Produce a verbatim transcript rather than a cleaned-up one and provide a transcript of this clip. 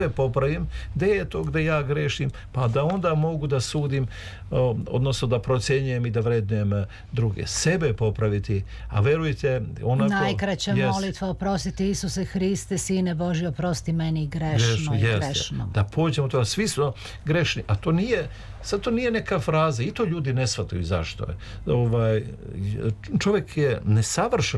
popravim, gde je to gde ja grešim, pa da onda mogu da sudim, odnosno da procjenjujem i da vrednujem druge. Sebe popraviti, a verujte, onako... Najkraća yes, molitva, oprosti Isuse Hriste, Sine Božji, oprosti meni grešno i yes, grešno. Da pođemo to, svi smo grešni, a to nije, sad to nije neka fraza, i to ljudi ne shvataju zašto je. Ovaj, čovjek je nesavršen